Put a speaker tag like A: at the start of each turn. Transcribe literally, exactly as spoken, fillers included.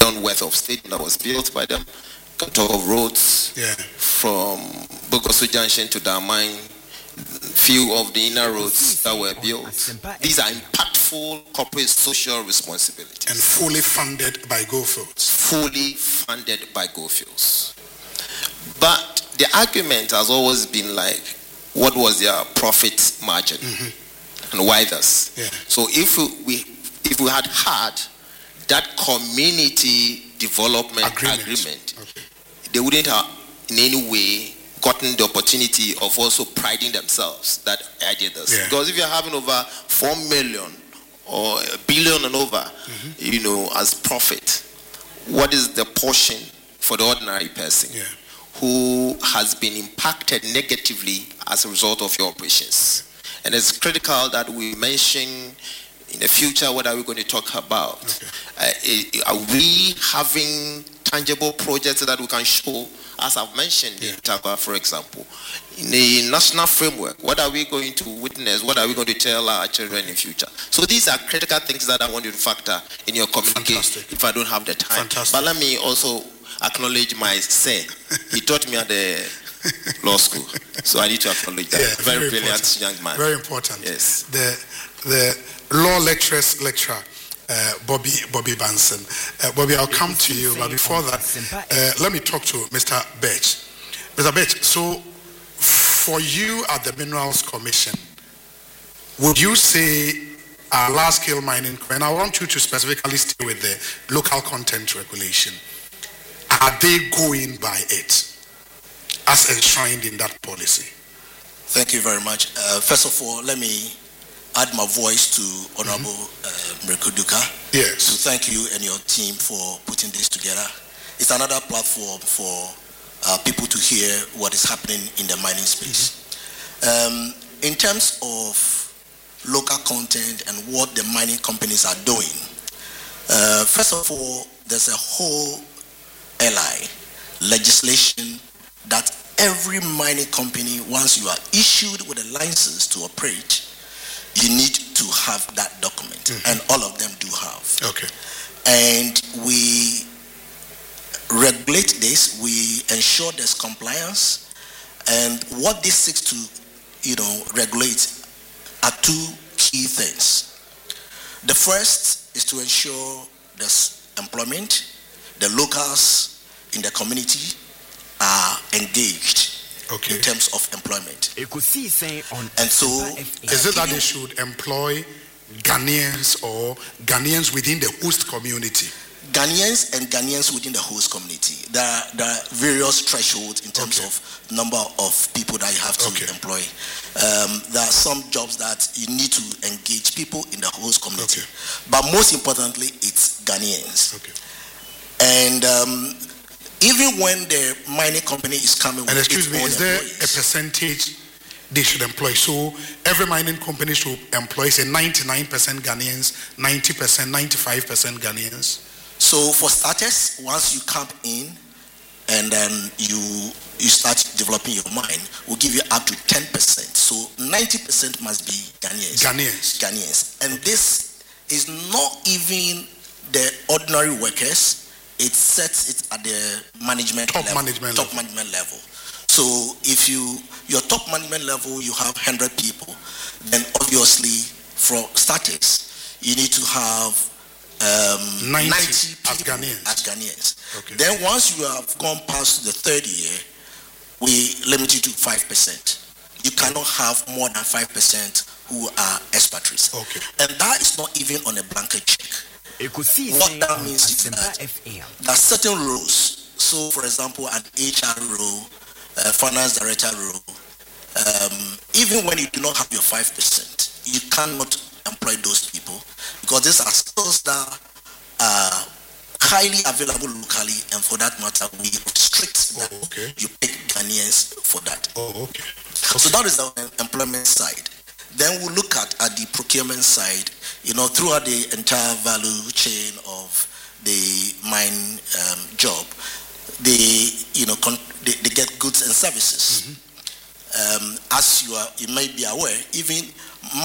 A: billion worth of stadium that was built by them. You can talk of roads
B: Yeah.
A: from Bogoso Junction to Damine, few of the inner roads that were built. These are impactful corporate social responsibilities.
B: And fully funded by Goldfields.
A: Fully funded by Goldfields. But the argument has always been like, what was their profit margin? Mm-hmm. And why this?
B: Yeah.
A: So if we if we had had that community development agreement, agreement okay. they wouldn't have in any way gotten the opportunity of also priding themselves that I did this. Yeah. Because if you're having over four million or a billion and over, mm-hmm. you know, as profit, what is the portion for the ordinary person
B: yeah.
A: who has been impacted negatively as a result of your operations? And it's critical that we mention in the future what are we going to talk about. Okay. Uh, are we having tangible projects that we can show, as I've mentioned yeah. in Takwa, for example, in a national framework? What are we going to witness? What are we going to tell our children in the future? So these are critical things that I want you to factor in your communication if I don't have the time.
B: Fantastic.
A: But let me also acknowledge my say. He taught me at the law school, so I need to acknowledge that.
B: Yeah,
A: very,
B: very
A: brilliant
B: important.
A: young man.
B: Very important.
A: Yes.
B: The the law lecturers lecturer, uh, Bobby Bobby Banson. Uh, Bobby, I'll come to you, but before that, uh, let me talk to Mister Birch. Mister Birch, so for you at the Minerals Commission, would you say a large-scale mining, and I want you to specifically stay with the local content regulation, are they going by it as enshrined in that policy?
C: Thank you very much. Uh, first of all, let me add my voice to Honorable mm-hmm. uh, Mreku Duka.
B: Yes.
C: So thank you and your team for putting this together. It's another platform for uh, people to hear what is happening in the mining space. Mm-hmm. Um, in terms of local content and what the mining companies are doing, uh, first of all, there's a whole L I legislation that every mining company, once you are issued with a license to operate, you need to have that document. Mm-hmm. And all of them do have.
B: Okay.
C: And we regulate this, we ensure there's compliance. And what this seeks to, you know, regulate are two key things. The first is to ensure there's employment, the locals in the community are engaged okay. in terms of employment. And so,
B: is it that they should employ Ghanaians or Ghanaians within the host community?
C: Ghanaians and Ghanaians within the host community. There are, there are various thresholds in terms okay. of number of people that you have to okay. employ. Um, there are some jobs that you need to engage people in the host community. Okay. But most importantly, it's Ghanaians.
B: Okay.
C: And um, even when the mining company is coming with
B: and excuse
C: its
B: me,
C: own
B: is there
C: employees,
B: a percentage they should employ? So every mining company should employ, say, ninety-nine percent Ghanaians, ninety percent, ninety-five percent Ghanaians?
C: So for starters, once you come in and then you you start developing your mine, we'll give you up to ten percent. So ninety percent must be Ghanaians.
B: Ghanaians.
C: Ghanaians. And this is not even the ordinary workers. It sets it at the management
B: top
C: level.
B: Management
C: top
B: level.
C: management level. So if you, your top management level, you have one hundred people, then obviously for starters, you need to have um,
B: ninety,
C: ninety
B: as Ghanaians.
C: As Ghanaians.
B: Okay.
C: Then once you have gone past the third year, we limit you to five percent. You cannot have more than five percent who are expatriates.
B: Okay.
C: And that is not even on a blanket check. What that means is that there are certain roles. So, for example, an H R role, a finance director role, um, even when you do not have your five percent, you cannot employ those people because these are skills that are highly available locally, and for that matter, we restrict that.
B: Oh, okay.
C: You pick Ghanaians for that.
B: Oh, okay.
C: So that is the employment side. Then we'll look at, at the procurement side, you know, throughout the entire value chain of the mine um, job. They, you know, con- they, they get goods and services. Mm-hmm. Um, as you are, you may be aware, even